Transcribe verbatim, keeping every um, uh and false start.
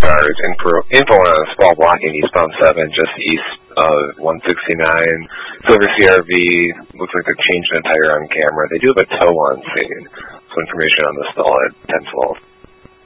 cars. Info, info on a small block in eastbound seven, just east of one sixty-nine. Silver C R V. Looks like they're changing a tire on camera. They do have a tow on scene. So information on the stall at ten twelve.